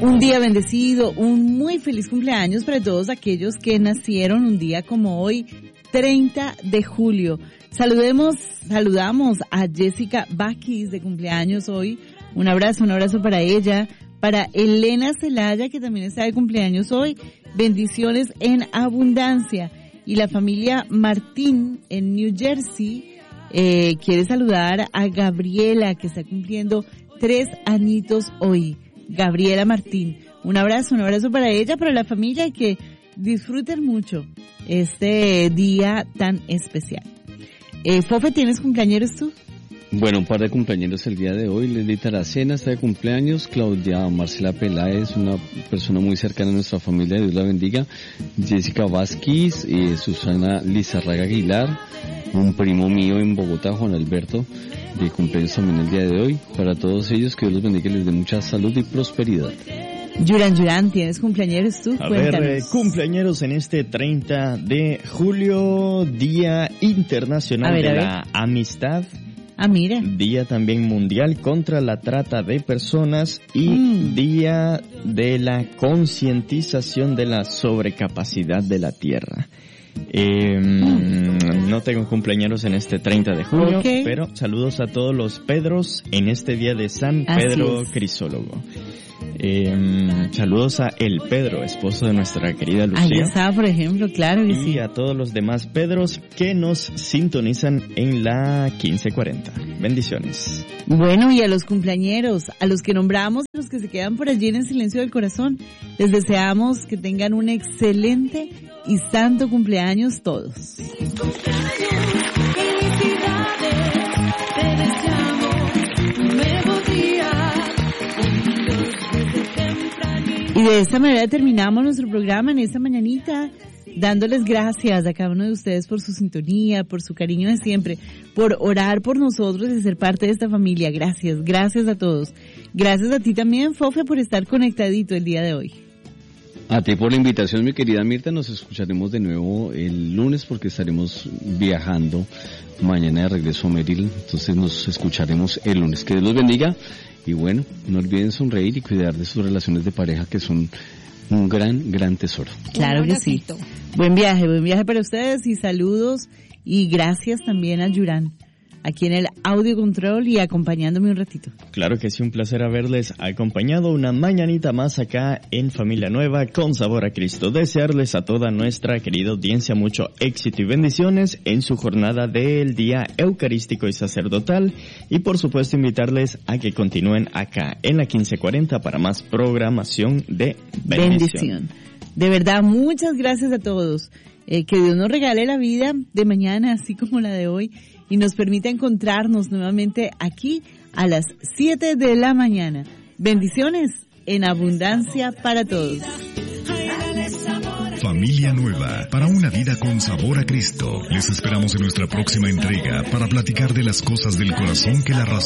Un día bendecido, un muy feliz cumpleaños para todos aquellos que nacieron un día como hoy, 30 de julio. Saludamos a Jessica Vázquez de cumpleaños hoy. Un abrazo para ella. Para Elena Celaya, que también está de cumpleaños hoy. Bendiciones en abundancia. Y la familia Martín en New Jersey quiere saludar a Gabriela, que está cumpliendo 3 añitos hoy. Gabriela Martín. Un abrazo para ella, para la familia, y que disfruten mucho este día tan especial. Fofe, ¿tienes cumpleaños tú? Bueno, un par de cumpleaños el día de hoy. Lili Taracena está de cumpleaños, Claudia Marcela Peláez, una persona muy cercana a nuestra familia, Dios la bendiga, Jessica Vázquez, Susana Lizarraga Aguilar, un primo mío en Bogotá, Juan Alberto, de cumpleaños también el día de hoy. Para todos ellos, que Dios los bendiga y les dé mucha salud y prosperidad. Yuran, ¿tienes cumpleaños tú? Cuéntanos. Cumpleaños en este 30 de julio, Día Internacional de la Amistad. Ah, mira. Día también mundial contra la trata de personas y Día de la concientización de la sobrecapacidad de la tierra. No tengo cumpleaños en este 30 de julio, pero saludos a todos los Pedros en este día de San Pedro Crisólogo. Saludos a el Pedro, esposo de nuestra querida Lucía. Ahí está, por ejemplo, claro que sí. Y a todos los demás Pedros que nos sintonizan en la 1540. Bendiciones. Bueno, y a los cumpleañeros, a los que nombramos, a los que se quedan por allí en el silencio del corazón, les deseamos que tengan un excelente y santo cumpleaños todos. Y de esta manera terminamos nuestro programa en esta mañanita, dándoles gracias a cada uno de ustedes por su sintonía, por su cariño de siempre, por orar por nosotros y ser parte de esta familia. Gracias a todos. Gracias a ti también, Fofe, por estar conectadito el día de hoy. A ti por la invitación, mi querida Mirta. Nos escucharemos de nuevo el lunes porque estaremos viajando mañana de regreso a Meril. Entonces nos escucharemos el lunes. Que Dios los bendiga. Y bueno, no olviden sonreír y cuidar de sus relaciones de pareja, que son un gran tesoro. Claro que sí. Buen viaje para ustedes y saludos y gracias también a Yuran, aquí en el audio control y acompañándome un ratito. Claro que sí, un placer haberles acompañado una mañanita más acá en Familia Nueva con Sabor a Cristo. Desearles a toda nuestra querida audiencia mucho éxito y bendiciones en su jornada del día eucarístico y sacerdotal, y por supuesto invitarles a que continúen acá en la 1540 para más programación de bendición. De verdad, muchas gracias a todos. Que Dios nos regale la vida de mañana así como la de hoy y nos permita encontrarnos nuevamente aquí a las 7 de la mañana. Bendiciones en abundancia para todos. Familia Nueva, para una vida con sabor a Cristo. Les esperamos en nuestra próxima entrega para platicar de las cosas del corazón que la razón